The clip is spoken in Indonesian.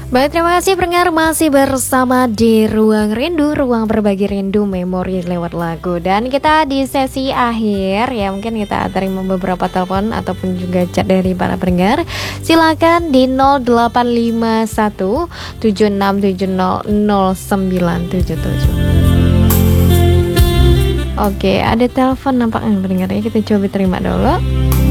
Baik, terima kasih pendengar, masih bersama di Ruang Rindu, ruang berbagi rindu memori lewat lagu. Dan kita di sesi akhir ya, mungkin kita terima beberapa telepon ataupun juga chat dari para pendengar. Silakan di 0851 76700977. Oke, ada telepon nampaknya pendengar ya, kita coba terima dulu.